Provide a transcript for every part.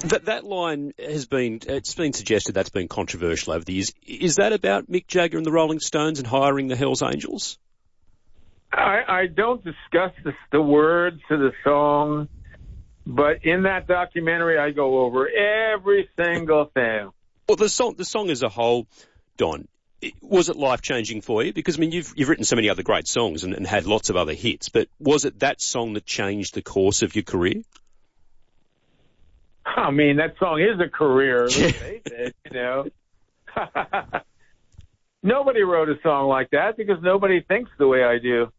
That line it's been suggested that's been controversial over the years. Is that about Mick Jagger and the Rolling Stones and hiring the Hells Angels? I don't discuss the words to the song, but in that documentary I go over every single thing. Well, the song as a whole, Don, was it life-changing for you? Because, I mean, you've written so many other great songs and had lots of other hits, but was it that song that changed the course of your career? I mean, that song is a career, let's face it, you know. Nobody wrote a song like that because nobody thinks the way I do.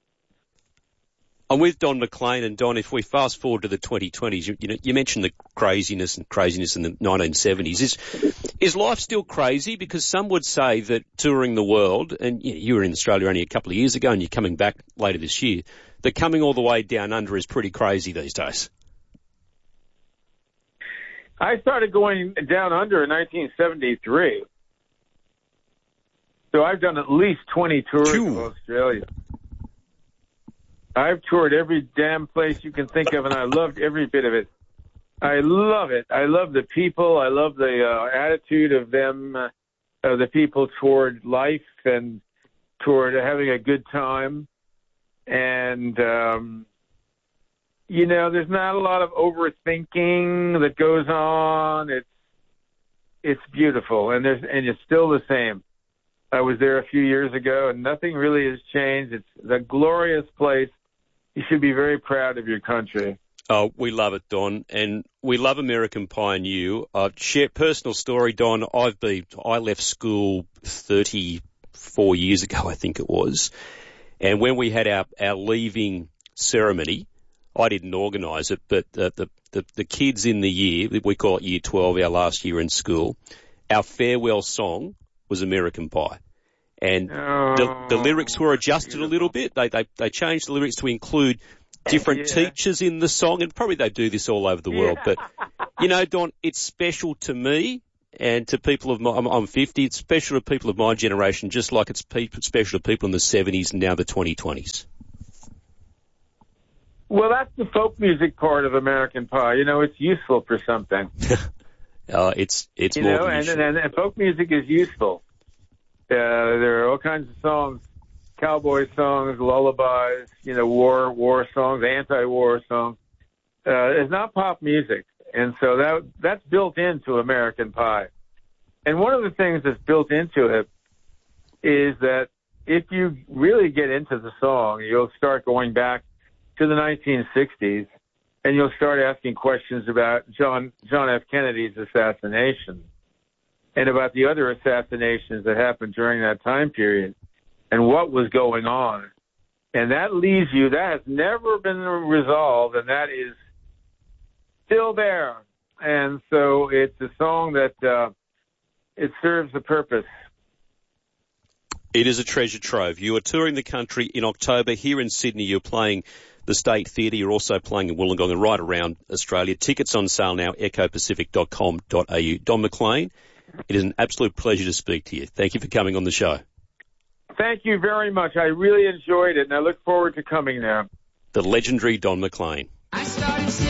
I'm with Don McLean, and Don, if we fast forward to the 2020s, you mentioned the craziness in the 1970s. Is life still crazy? Because some would say that touring the world, and you were in Australia only a couple of years ago and you're coming back later this year, that coming all the way down under is pretty crazy these days. I started going down under in 1973. So I've done at least 20 tours of Australia. I've toured every damn place you can think of, and I loved every bit of it. I love it. I love the people. I love the attitude of them, the people toward life and toward having a good time. And, you know, there's not a lot of overthinking that goes on. It's beautiful, and it's still the same. I was there a few years ago, and nothing really has changed. It's a glorious place. You should be very proud of your country. Oh, we love it, Don, and we love American Pie and you. Share personal story, Don. I left school 34 years ago, I think it was, and when we had our leaving ceremony, I didn't organise it, but the kids in the year, we call it Year 12, our last year in school, our farewell song was American Pie. And the lyrics were adjusted a little bit. They changed the lyrics to include different teachers in the song, and probably they do this all over the world. But, you know, Don, it's special to me and to people of I'm 50, it's special to people of my generation, just like it's special to people in the 70s and now the 2020s. Well, that's the folk music part of American Pie. You know, it's useful for something. It's you more know, and folk music is useful. There are all kinds of songs, cowboy songs, lullabies, you know, war songs, anti-war songs. It's not pop music, and so that's built into American Pie. And one of the things that's built into it is that if you really get into the song, you'll start going back to the 1960s, and you'll start asking questions about John F. Kennedy's assassination and about the other assassinations that happened during that time period and what was going on. And that leaves you, that has never been resolved, and that is still there. And so it's a song that it serves a purpose. It is a treasure trove. You are touring the country in October. Here in Sydney, you're playing the State Theatre. You're also playing in Wollongong and right around Australia. Tickets on sale now, ecopacific.com.au. Don McLean, it is an absolute pleasure to speak to you. Thank you for coming on the show. Thank you very much. I really enjoyed it, and I look forward to coming there. The legendary Don McLean.